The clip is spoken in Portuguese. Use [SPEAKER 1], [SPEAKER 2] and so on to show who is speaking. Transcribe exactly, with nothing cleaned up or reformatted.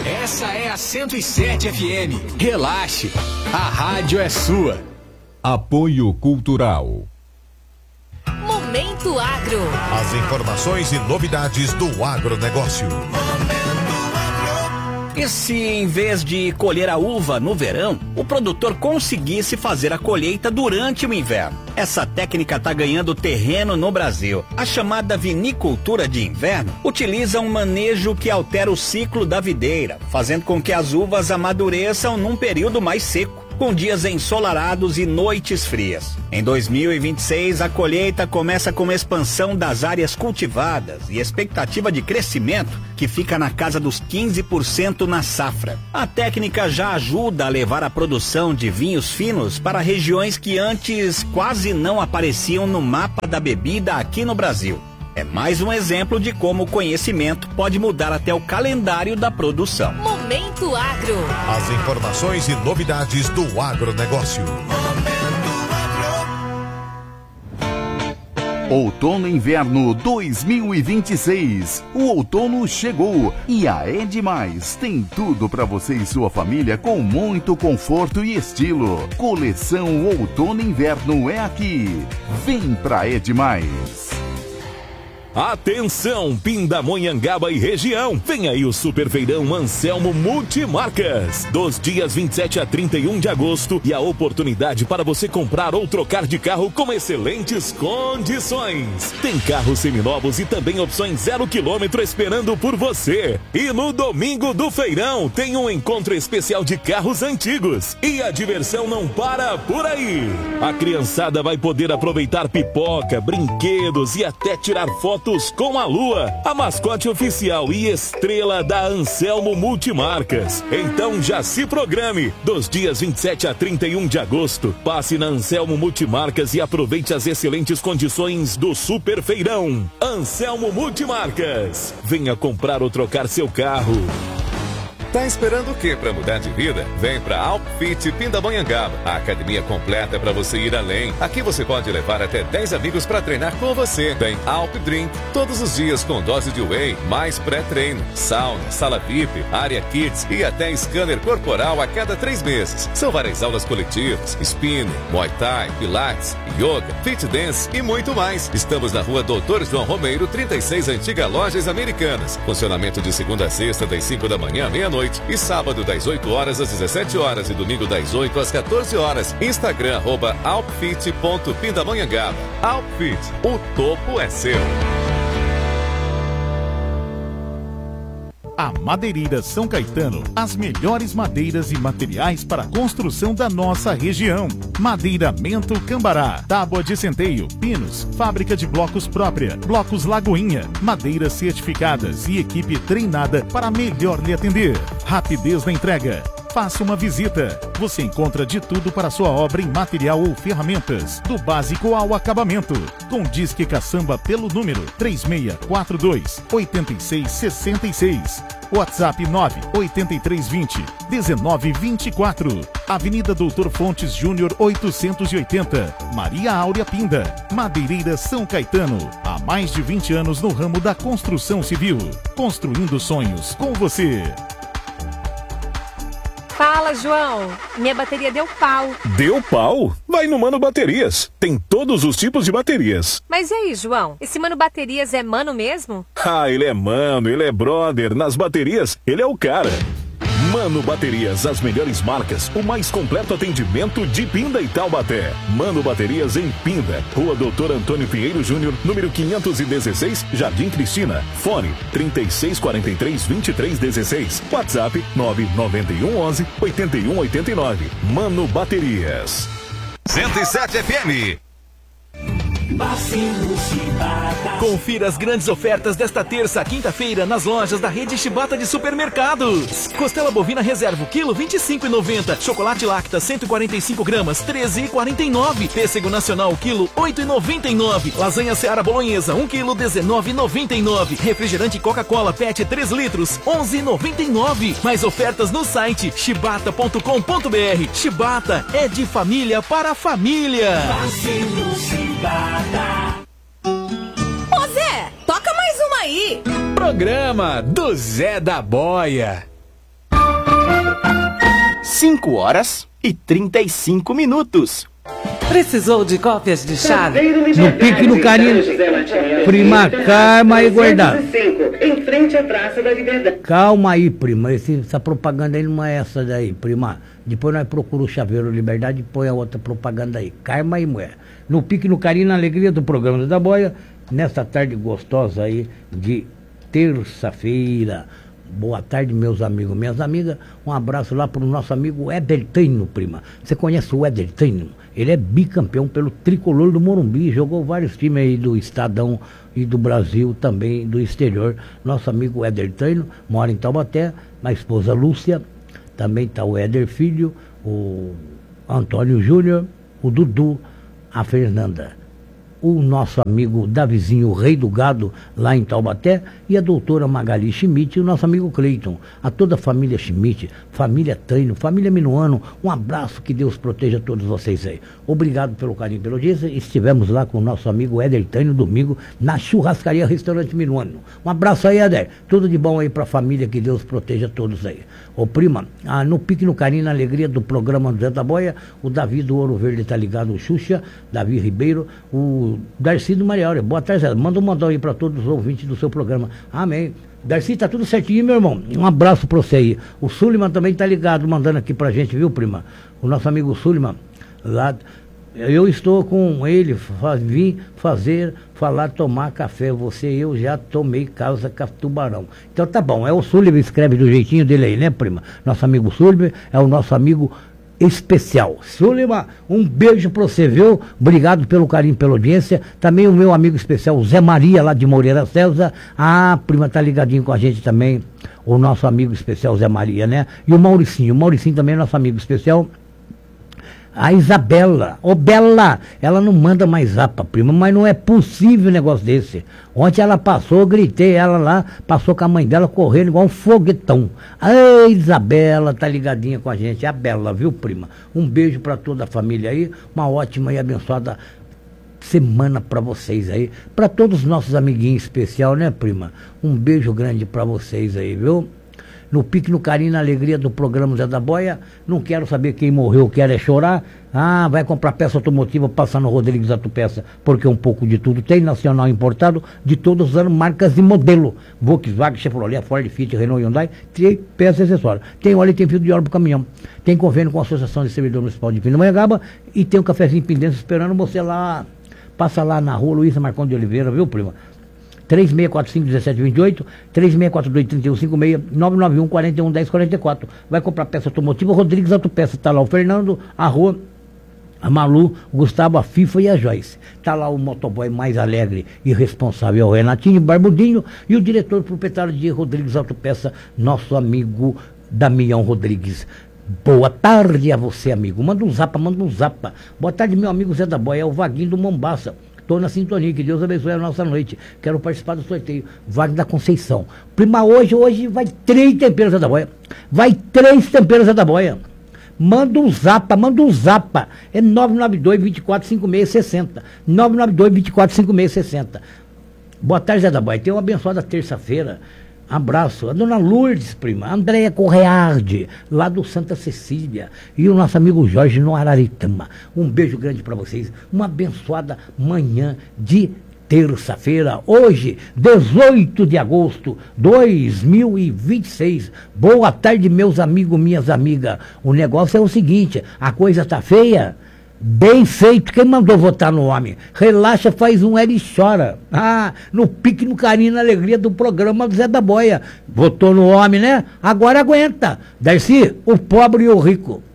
[SPEAKER 1] Essa é a cento e sete F M. Relaxe, a rádio é sua.
[SPEAKER 2] Apoio Cultural.
[SPEAKER 3] Momento Agro.
[SPEAKER 4] As informações e novidades do agronegócio.
[SPEAKER 5] E se, em vez de colher a uva no verão, o produtor conseguisse fazer a colheita durante o inverno? Essa técnica está ganhando terreno no Brasil. A chamada vinicultura de inverno utiliza um manejo que altera o ciclo da videira, fazendo com que as uvas amadureçam num período mais seco, com dias ensolarados e noites frias. Em dois mil e vinte e seis, a colheita começa com expansão das áreas cultivadas e expectativa de crescimento que fica na casa dos quinze por cento na safra. A técnica já ajuda a levar a produção de vinhos finos para regiões que antes quase não apareciam no mapa da bebida aqui no Brasil. É mais um exemplo de como o conhecimento pode mudar até o calendário da produção.
[SPEAKER 3] Momento Agro.
[SPEAKER 4] As informações e novidades do agronegócio.
[SPEAKER 6] Outono e Inverno dois mil e vinte e seis. O outono chegou e a Edmais tem tudo para você e sua família com muito conforto e estilo. Coleção Outono e Inverno é aqui. Vem pra Edmais.
[SPEAKER 7] Atenção, Pindamonhangaba e região. Vem aí o Super Feirão Anselmo Multimarcas. Dos dias vinte e sete a trinta e um de agosto e a oportunidade para você comprar ou trocar de carro com excelentes condições. Tem carros seminovos e também opções zero quilômetro esperando por você. E no domingo do feirão tem um encontro especial de carros antigos. E a diversão não para por aí. A criançada vai poder aproveitar pipoca, brinquedos e até tirar fotos com a Lua, a mascote oficial e estrela da Anselmo Multimarcas. Então já se programe. Dos dias vinte e sete a trinta e um de agosto, passe na Anselmo Multimarcas e aproveite as excelentes condições do Super Feirão. Anselmo Multimarcas. Venha comprar ou trocar seu carro.
[SPEAKER 8] Tá esperando o quê para mudar de vida? Vem pra Alpfit Pindamonhangaba, a academia completa para você ir além. Aqui você pode levar até dez amigos para treinar com você. Tem Alp Drink todos os dias com dose de whey, mais pré-treino, sauna, sala V I P, área kids e até scanner corporal a cada três meses. São várias aulas coletivas, spinning, muay thai, pilates, yoga, fit dance e muito mais. Estamos na rua Doutor João Romeiro, trinta e seis, Antiga Lojas Americanas. Funcionamento de segunda a sexta, das cinco da manhã à meia-noite. E sábado das oito horas às dezessete horas e domingo das oito às quatorze horas. Instagram arroba alpfit ponto pindamonhangaba. Alpfit, o topo é seu.
[SPEAKER 9] A Madeireira São Caetano, as melhores madeiras e materiais para a construção da nossa região. Madeiramento Cambará, tábua de centeio, pinos, fábrica de blocos própria, blocos Lagoinha, madeiras certificadas e equipe treinada para melhor lhe atender. Rapidez na entrega. Faça uma visita. Você encontra de tudo para sua obra em material ou ferramentas, do básico ao acabamento. Com Disque Caçamba pelo número três seis quatro dois, oito seis seis seis. WhatsApp nove oito três dois zero um nove dois quatro. Avenida Doutor Fontes Júnior oitocentos e oitenta. Maria Áurea Pinda. Madeireira São Caetano. Há mais de vinte anos no ramo da construção civil. Construindo sonhos com você.
[SPEAKER 10] Fala, João. Minha bateria deu pau.
[SPEAKER 7] Deu pau? Vai no Mano Baterias. Tem todos os tipos de baterias.
[SPEAKER 10] Mas e aí, João? Esse Mano Baterias é mano mesmo?
[SPEAKER 7] Ah, ele é mano, ele é brother. Nas baterias, ele é o cara. Mano Baterias, as melhores marcas, o mais completo atendimento de Pinda e Taubaté. Mano Baterias em Pinda, Rua Doutor Antônio Pinheiro Júnior, número quinhentos e dezesseis, Jardim Cristina. Fone trinta e seis quarenta e três, vinte e três dezesseis. WhatsApp nove nove um onze, oito um oito nove. Mano Baterias.
[SPEAKER 4] cento e sete F M.
[SPEAKER 11] Confira as grandes ofertas desta terça, quinta-feira, nas lojas da rede Chibata de supermercados. Costela bovina reserva, quilo vinte e cinco reais e noventa centavos. Chocolate Lacta, cento e quarenta e cinco gramas, treze reais e quarenta e nove centavos. Pêssego nacional, quilo, oito reais e noventa e nove centavos. Lasanha Seara Bolonhesa, um quilo, dezenove reais e noventa e nove centavos. Refrigerante Coca-Cola Pet, três litros, onze reais e noventa e nove centavos. Mais ofertas no site chibata ponto com ponto br. Chibata é de família para família.
[SPEAKER 3] Ô Zé, toca mais uma aí.
[SPEAKER 1] Programa do Zé da Boia.
[SPEAKER 11] cinco horas e trinta e cinco minutos.
[SPEAKER 12] Precisou de cópias de chave?
[SPEAKER 13] No pique no carinho. Prima, calma aí, guardado.
[SPEAKER 14] Em frente à Praça da Liberdade.
[SPEAKER 13] Calma aí, prima. Esse, essa propaganda aí não é essa daí, prima. Depois nós procuramos o Chaveiro Liberdade e põe a outra propaganda aí. Calma aí, mulher. No pique no carinho, na alegria do programa da Boia, nessa tarde gostosa aí de terça-feira. Boa tarde, meus amigos, minhas amigas. Um abraço lá para o nosso amigo Éder Taino, prima. Você conhece o Éder Taino? Ele é bicampeão pelo Tricolor do Morumbi. Jogou vários times aí do Estadão e do Brasil, também do exterior. Nosso amigo Éder Taino mora em Taubaté. A esposa Lúcia. Também está o Éder Filho, o Antônio Júnior, o Dudu, a Fernanda. O nosso amigo Davizinho, o Rei do Gado, lá em Taubaté, e a doutora Magali Schmidt e o nosso amigo Cleiton. A toda a família Schmidt, família Taino, família Minuano, um abraço, que Deus proteja todos vocês aí. Obrigado pelo carinho, pela audiência. Estivemos lá com o nosso amigo Éder Taino, domingo, na churrascaria Restaurante Minuano. Um abraço aí, Éder. Tudo de bom aí pra família, que Deus proteja todos aí. Ô prima, ah, no pique, no carinho, na alegria do programa do Zé da Boia, o Davi do Ouro Verde tá ligado, o Xuxa, Davi Ribeiro, o Darcy do Mariário. Boa tarde, Zé. Manda um mandão aí para todos os ouvintes do seu programa. Amém. Darcy, tá tudo certinho, meu irmão. Um abraço para você aí. O Suliman também tá ligado, mandando aqui pra gente, viu, prima? O nosso amigo Suliman, lá. Eu estou com ele, faz, vim fazer, falar, tomar café. Você e eu já tomei casa com tubarão. Então tá bom, é o Suliman, escreve do jeitinho dele aí, né, prima? Nosso amigo Suliman é o nosso amigo especial. Suliman, um beijo pra você, viu? Obrigado pelo carinho, pela audiência. Também o meu amigo especial, o Zé Maria, lá de Moreira César. Ah, prima, tá ligadinho com a gente também. O nosso amigo especial, Zé Maria, né? E o Mauricinho. O Mauricinho também é nosso amigo especial. A Isabela, ô Bela, ela não manda mais zapa, prima, mas não é possível um negócio desse. Ontem ela passou, eu gritei, ela lá, passou com a mãe dela correndo igual um foguetão. A Isabela tá ligadinha com a gente, é a Bela, viu, prima? Um beijo pra toda a família aí, uma ótima e abençoada semana pra vocês aí, pra todos os nossos amiguinhos especial, né, prima? Um beijo grande pra vocês aí, viu? No pique, no carinho, na alegria do programa Zé da Boia. Não quero saber quem morreu, quero é chorar. Ah, vai comprar peça automotiva, passar no Rodrigues Autopeça, porque um pouco de tudo tem, nacional importado, de todas as marcas e modelo. Volkswagen, Chevrolet, Ford, Fiat, Renault, Hyundai, tem peça e acessório. Tem óleo e tem fio de óleo pro caminhão. Tem convênio com a Associação de Servidores Municipal de Pindamonhangaba e tem um cafezinho Pendência esperando você lá. Passa lá na rua Luísa Marcão de Oliveira, viu, prima? três seis quatro cinco, um sete dois oito, três seis quatro dois, três um cinco seis, nove nove um, quatro um, um zero, quatro quatro. Vai comprar peça automotiva, Rodrigues Autopeça. Tá lá o Fernando, a Rô, a Malu, o Gustavo, a FIFA e a Joyce. Tá lá o motoboy mais alegre e responsável, o Renatinho Barbudinho, e o diretor proprietário de Rodrigues Autopeça, nosso amigo Damião Rodrigues. Boa tarde a você, amigo. Manda um zapa, manda um zapa. Boa tarde, meu amigo Zé da Boia, é o Vaguinho do Mombaça. Estou na sintonia, que Deus abençoe a nossa noite. Quero participar do sorteio. Wagner da Conceição. Prima, hoje, hoje vai três temperos Zé da Boia. Vai três temperos Zé da Boia. Manda um zapa, manda um zapa. É nove nove dois, dois quatro cinco seis seis zero. nove nove dois, dois quatro cinco seis seis zero. Boa tarde, Zé da Boia. Tenha uma abençoada terça-feira. Abraço. A dona Lourdes, prima. A Andréia Correardi, lá do Santa Cecília. E o nosso amigo Jorge no Araritama. Um beijo grande para vocês. Uma abençoada manhã de terça-feira. Hoje, dezoito de agosto de dois mil e vinte e seis. Boa tarde, meus amigos, minhas amigas. O negócio é o seguinte, a coisa tá feia? Bem feito, quem mandou votar no homem? Relaxa, faz um L e chora. Ah, no pique, no carinho, na alegria do programa do Zé da Boia. Votou no homem, né? Agora aguenta. Darcy, o pobre e o rico.